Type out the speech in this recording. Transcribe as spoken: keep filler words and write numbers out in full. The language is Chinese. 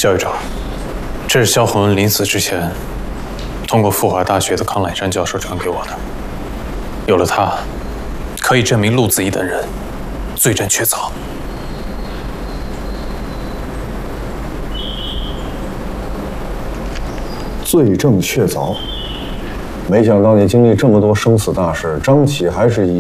教育长，这是萧红恩临死之前通过富华大学的康乃山教授传给我的。有了它，可以证明陆子怡等人罪证确凿。 罪证确凿。没想到你经历这么多生死大事，张启还是以